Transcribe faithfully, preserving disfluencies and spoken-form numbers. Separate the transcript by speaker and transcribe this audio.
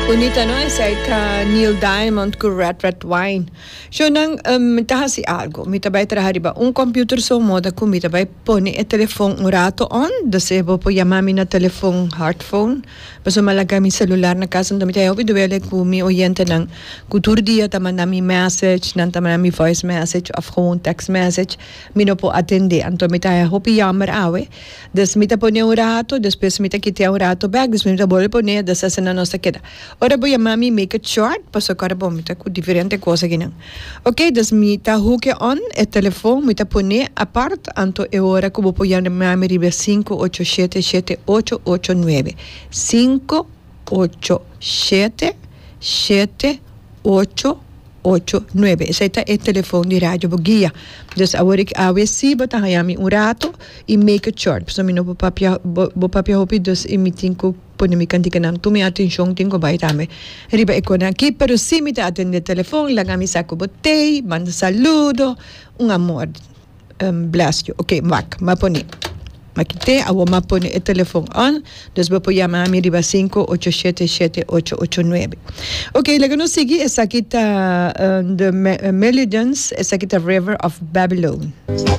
Speaker 1: Unita no sa ita Neil Diamond ko Red Red Wine. So nang um, tahasi algo, mitabay trahari ba un computer so moda ko mitabay poni e telefon un rato on, dasebo po yamami na telefon smartphone, paso malaga mi celular na kasan do mitay obi duele ko mi oyente ng kuturdia taman nami message, nan taman nami voice message of gewoon text message, mino po attende anto mitay hopi yammer awe. Des mita po ne un rato, después mita kiti un rato back, des mita bole po ne das sa no sa keda. Ora bo yamami make it short, paso kara bo mita ku diferente cosa ginang. Okay, das mita huke on e telefon mita pone apart anto e ora ko po yamami ribe cinco ocho siete siete ocho ocho nueve. cinco ocho siete siete ocho ocho nueve. Esa ita e telefon di radio bogia. Dus awori awe si bata hayami un rato i make it short. So mino bo papia bo, bo papia hopi dus i meeting ko ponemikan di kanam tumi atención tingo baitame. Riba ekona ki pero si mita atende telefon lagami sako botei, manda saludo, un amor. Um, bless you. Okay, mak, maponi. Makite awo mapone e telefon on, dus bapo yama mi riba cinco ocho siete siete ocho ocho nueve. Okay, laga no sigi esa kita uh, the me- uh, Melodians, esa kita River of Babylon.